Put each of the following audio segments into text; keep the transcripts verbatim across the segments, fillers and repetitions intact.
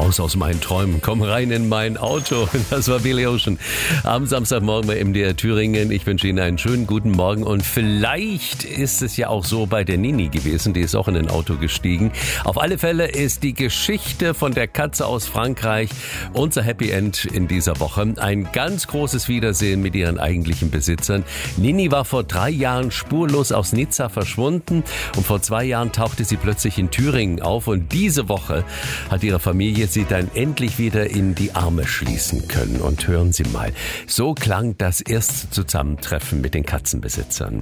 raus aus meinen Träumen, komm rein in mein Auto. Das war Billy Ocean am Samstagmorgen bei M D R Thüringen. Ich wünsche Ihnen einen schönen guten Morgen und vielleicht ist es ja auch so bei der Nini gewesen, die ist auch in ein Auto gestiegen. Auf alle Fälle ist die Geschichte von der Katze aus Frankreich unser Happy End in dieser Woche. Ein ganz großes Wiedersehen mit ihren eigentlichen Besitzern. Nini war vor drei Jahren spurlos aus Nizza verschwunden und vor zwei Jahren tauchte sie plötzlich in Thüringen auf und diese Woche hat ihre Familie sie dann endlich wieder in die Arme schließen können. Und hören Sie mal, so klang das erste Zusammentreffen mit den Katzenbesitzern.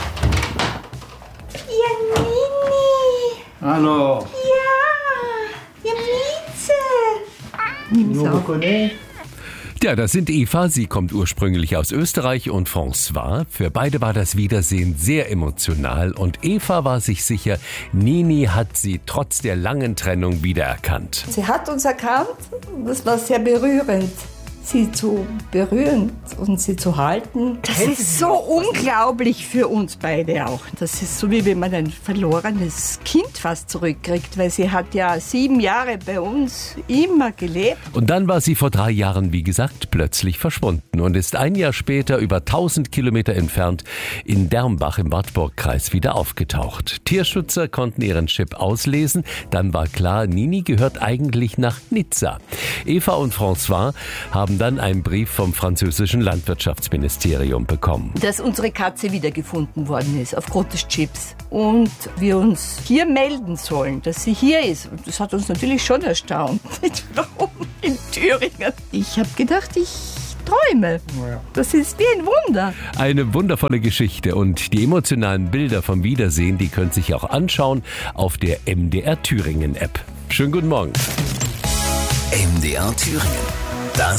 Ja, Nini. Hallo. Ja, ihr Mieze. Nimm's auf. Ja, das sind Eva, sie kommt ursprünglich aus Österreich, und François. Für beide war das Wiedersehen sehr emotional und Eva war sich sicher, Nini hat sie trotz der langen Trennung wiedererkannt. Sie hat uns erkannt, das war sehr berührend, sie zu berühren und sie zu halten. Das ist so unglaublich für uns beide auch. Das ist so, wie wenn man ein verlorenes Kind fast zurückkriegt, weil sie hat ja sieben Jahre bei uns immer gelebt. Und dann war sie vor drei Jahren, wie gesagt, plötzlich verschwunden und ist ein Jahr später über tausend Kilometer entfernt in Dermbach im Wartburgkreis wieder aufgetaucht. Tierschützer konnten ihren Chip auslesen, dann war klar, Nini gehört eigentlich nach Nizza. Eva und François haben dann einen Brief vom französischen Landwirtschaftsministerium bekommen. Dass unsere Katze wiedergefunden worden ist, aufgrund des Chips. Und wir uns hier melden sollen, dass sie hier ist. Und das hat uns natürlich schon erstaunt. Warum in Thüringen? Ich habe gedacht, ich träume. Das ist wie ein Wunder. Eine wundervolle Geschichte und die emotionalen Bilder vom Wiedersehen, die können Sie sich auch anschauen auf der M D R Thüringen App. Schönen guten Morgen. M D R Thüringen. Das